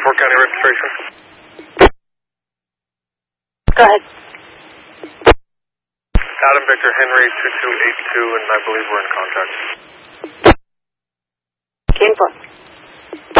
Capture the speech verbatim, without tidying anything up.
Fort County registration. Go ahead. Adam Victor Henry two two eight two, and I believe we're in contact.